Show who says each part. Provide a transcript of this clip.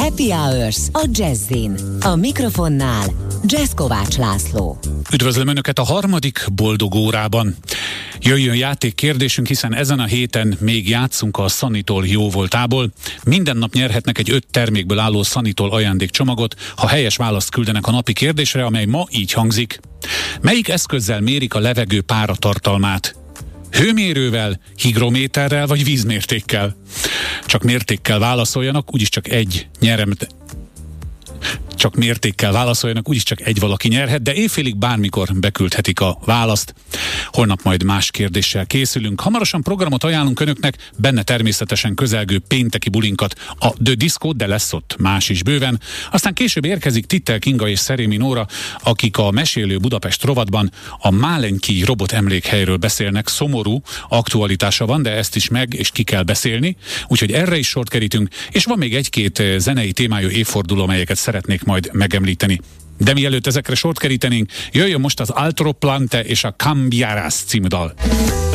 Speaker 1: Happy Hours a Jazzin. A mikrofonnál Jazz Kovács László.
Speaker 2: Üdvözlöm Önöket a harmadik boldog órában. Jöjjön játékkérdésünk, hiszen ezen a héten még játszunk a Sanitol jóvoltából. Minden nap nyerhetnek egy 5 termékből álló Sanitol ajándékcsomagot, ha helyes választ küldenek a napi kérdésre, amely ma így hangzik. Melyik eszközzel mérik a levegő páratartalmát? Hőmérővel, higrométerrel vagy vízmértékkel? Csak mértékkel válaszoljanak, úgyis csak egy valaki nyerhet, de éjfélig bármikor beküldhetik a választ. Holnap majd más kérdéssel készülünk. Hamarosan programot ajánlunk Önöknek, benne természetesen közelgő pénteki bulinkat, a The Disco, de lesz ott más is bőven. Aztán később érkezik Tittel Kinga és Szerémi Nóra, akik a Mesélő Budapest rovatban a Málenki robot emlékhelyről beszélnek. Szomorú aktualitása van, de ezt is meg és ki kell beszélni, úgyhogy erre is sort kerítünk, és van még egy-két zenei témájú évforduló, amelyeket szeretnék majd megemlíteni. De mielőtt ezekre sort kerítenénk, jöjjön most az Altro Plante és a Cambiaras című dal.